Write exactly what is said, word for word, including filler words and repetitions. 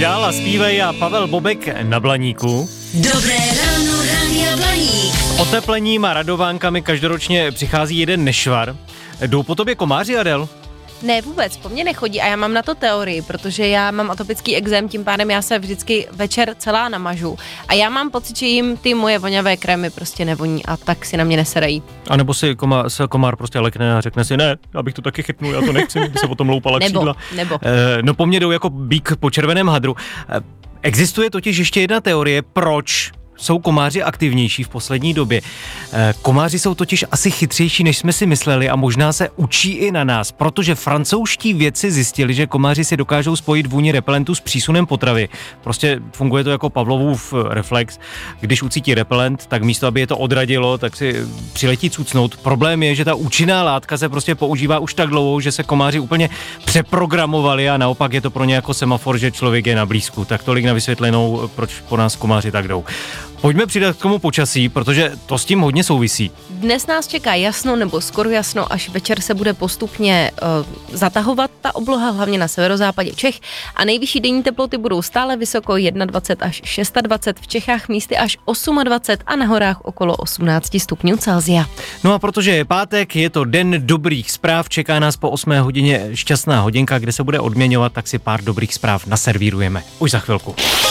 dál a zpívej a Pavel Bobek na Blaníku. Dobré ráno, Rádia Blaník. Oteplením a radovánkami každoročně přichází jeden nešvar. Jdou po tobě komáři, Adel? Ne, vůbec, po mně nechodí a já mám na to teorii, protože já mám atopický ekzém, tím pádem já se vždycky večer celá namažu a já mám pocit, že jim ty moje voňavé krémy prostě nevoní a tak si na mě nesedají. A nebo si komár, se komár prostě lekne a řekne si, ne, abych to taky chytnul, já to nechci, by se potom loupala nebo, křídla. Nebo, e, No po mně jdou jako bík po červeném hadru. E, existuje totiž ještě jedna teorie, proč jsou komáři aktivnější v poslední době. Komáři jsou totiž asi chytřejší, než jsme si mysleli a možná se učí i na nás, protože francouzští vědci zjistili, že komáři si dokážou spojit vůni repelentů s přísunem potravy. Prostě funguje to jako Pavlovův reflex. Když ucítí repelent, tak místo, aby je to odradilo, tak si přiletí cucnout. Problém je, že ta účinná látka se prostě používá už tak dlouho, že se komáři úplně přeprogramovali a naopak je to pro ně jako semafor, že člověk je na blízku. Tak tolik na vysvětlenou, proč po nás komáři tak jdou. Pojďme přidat k tomu počasí, protože to s tím hodně souvisí. Dnes nás čeká jasno nebo skoro jasno, až večer se bude postupně uh, zatahovat ta obloha, hlavně na severozápadě Čech a nejvyšší denní teploty budou stále vysoko dvacet jedna až dvacet šest, v Čechách místy až dvacet osm a na horách okolo osmnáct stupňů Celsia. No a protože je pátek, je to den dobrých zpráv, čeká nás po osmé hodině šťastná hodinka, kde se bude odměňovat, tak si pár dobrých zpráv naservírujeme. Už za chvilku.